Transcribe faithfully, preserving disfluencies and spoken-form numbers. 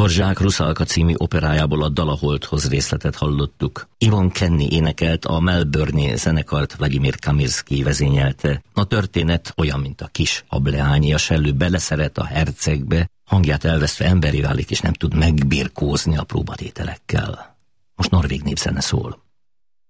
Dvorzsák Ruszalka című operájából a Dal a Holdhoz részletet hallottuk. Ivan Kenny énekelt, a Melbourne-i zenekart Vladimir Kamirszky vezényelte. A történet olyan, mint a kis hableányi, a sellő beleszeret a hercegbe, hangját elvesztve emberi válik, és nem tud megbirkózni a próbatételekkel. Most norvég népzene szól.